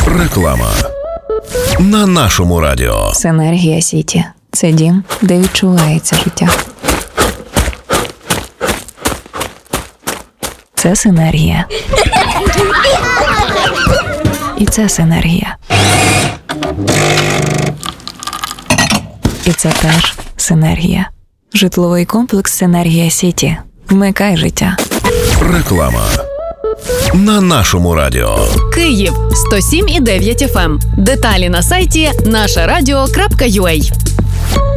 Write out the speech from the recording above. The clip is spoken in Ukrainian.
Реклама на нашому радіо. Синергія Сіті – це дім, де відчувається життя. Це синергія. І це синергія. І це теж синергія. Житловий комплекс «Синергія Сіті». Вмикай життя. Реклама на нашому радіо. Київ 107,9 FM. Деталі на сайті нашарадіо.ua.